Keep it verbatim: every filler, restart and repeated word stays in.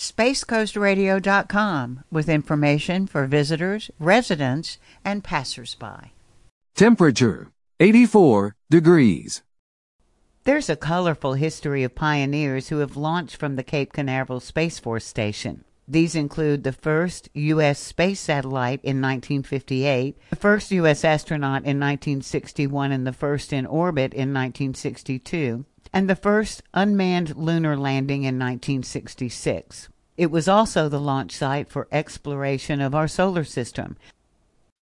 space coast radio dot com with information for visitors, residents, and passersby. Temperature, eighty-four degrees. There's a colorful history of pioneers who have launched from the Cape Canaveral Space Force Station. These include the first U S space satellite in nineteen fifty-eight, the first U S astronaut in nineteen sixty-one, and the first in orbit in nineteen sixty-two, and the first unmanned lunar landing in nineteen sixty-six. It was also the launch site for exploration of our solar system.